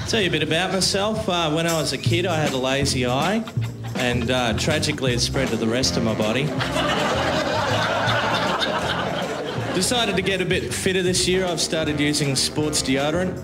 Tell you a bit about myself. When I was a kid, I had a lazy eye, and tragically it spread to the rest of my body. Decided to get a bit fitter this year. I've started using sports deodorant.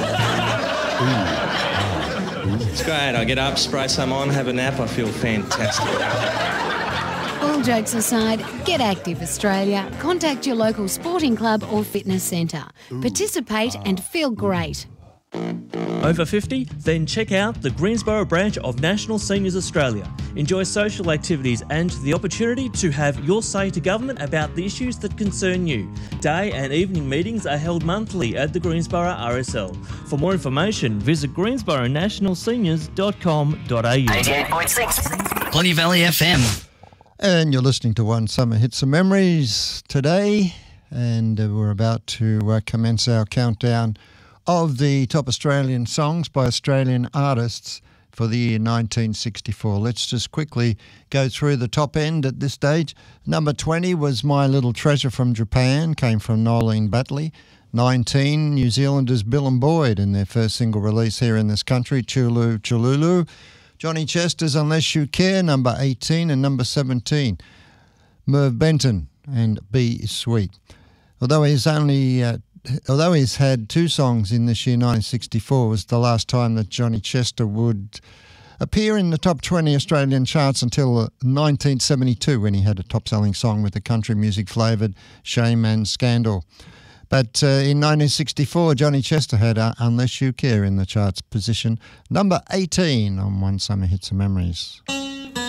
It's great. I get up, spray some on, have a nap. I feel fantastic. All jokes aside, get active, Australia. Contact your local sporting club or fitness centre. Participate and feel great. Over 50? Then check out the Greensboro branch of National Seniors Australia. Enjoy social activities and the opportunity to have your say to government about the issues that concern you. Day and evening meetings are held monthly at the Greensboro RSL. For more information, visit greensboronationalseniors.com.au. 88.6 Plenty Valley FM. And you're listening to One Summer Hits and Memories today, and we're about to commence our countdown of the top Australian songs by Australian artists for the year 1964. Let's just quickly go through the top end at this stage. Number 20 was My Little Treasure from Japan, came from Nolene Batley. 19, New Zealanders Bill and Boyd in their first single release here in this country, Chulu Chululu. Johnny Chester's Unless You Care, number 18, and number 17, Merv Benton and Be Sweet. Although he's had 2 songs in this year, 1964 was the last time that Johnny Chester would appear in the top 20 Australian charts until 1972 when he had a top-selling song with the country music-flavoured Shame and Scandal. But in 1964, Johnny Chester had Unless You Care in the charts, position number 18 on One Summer Hits and Memories.